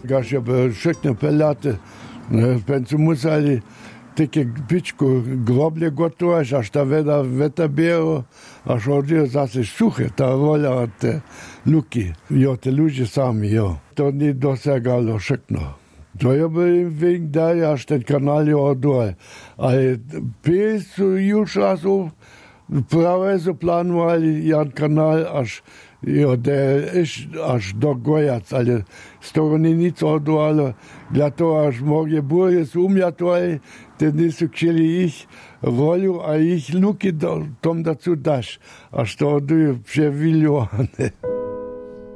Gaš je všechny pelate, pencu museli také pičku groblje gotovaš, až ta veta bilo, až odjel zase suche, ta volja od te luki. Jo, te luži sami, jo. To ni dosegalo všechno. To je bil ving dalje, až ten kanal je odol. Ale pes su już razu prawie zaplanowali jan kanal, až až do Gojac, ale z toho ni nic odolo. Dla toho, až mogli burje umjatoj, te nisu htjeli ich volju, a ich luki tom dacu daš. Až to oduju převiljovane.